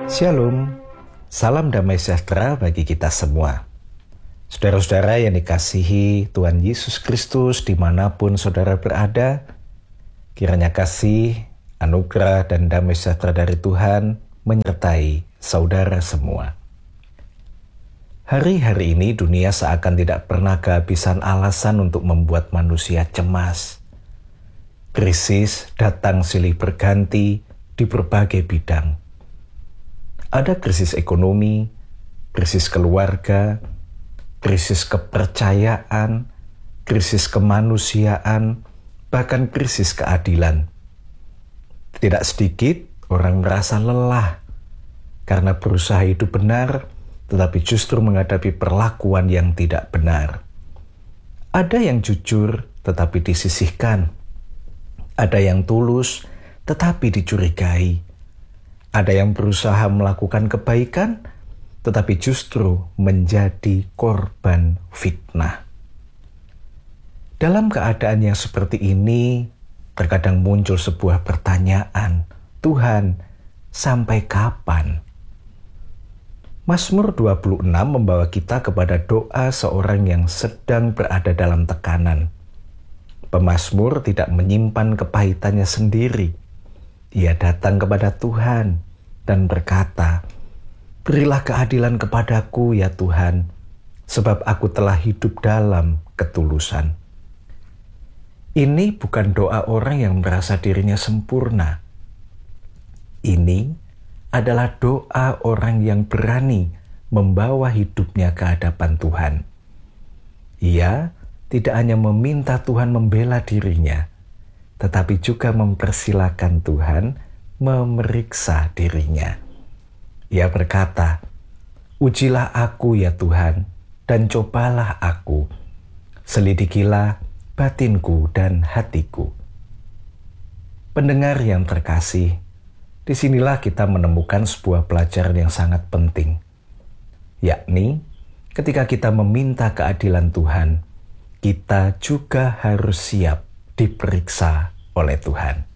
Shalom, salam damai sejahtera bagi kita semua. Saudara-saudara yang dikasihi Tuhan Yesus Kristus dimanapun saudara berada, kiranya kasih, anugerah dan damai sejahtera dari Tuhan menyertai saudara semua. Hari-hari ini dunia seakan tidak pernah kehabisan alasan untuk membuat manusia cemas. Krisis datang silih berganti di berbagai bidang. Ada krisis ekonomi, krisis keluarga, krisis kepercayaan, krisis kemanusiaan, bahkan krisis keadilan. Tidak sedikit orang merasa lelah karena berusaha hidup benar, tetapi justru menghadapi perlakuan yang tidak benar. Ada yang jujur tetapi disisihkan. Ada yang tulus tetapi dicurigai. Ada yang berusaha melakukan kebaikan, tetapi justru menjadi korban fitnah. Dalam keadaan yang seperti ini, terkadang muncul sebuah pertanyaan, Tuhan, sampai kapan? Mazmur 26 membawa kita kepada doa seorang yang sedang berada dalam tekanan. Pemazmur tidak menyimpan kepahitannya sendiri. Ia datang kepada Tuhan dan berkata, "Berilah keadilan kepadaku ya Tuhan, sebab aku telah hidup dalam ketulusan." Ini bukan doa orang yang merasa dirinya sempurna. Ini adalah doa orang yang berani membawa hidupnya ke hadapan Tuhan. Ia tidak hanya meminta Tuhan membela dirinya, tetapi juga mempersilahkan Tuhan memeriksa dirinya. Ia berkata, "Ujilah aku ya Tuhan, dan cobalah aku. Selidikilah batinku dan hatiku." Pendengar yang terkasih, disinilah kita menemukan sebuah pelajaran yang sangat penting, yakni ketika kita meminta keadilan Tuhan, kita juga harus siap diperiksa oleh Tuhan.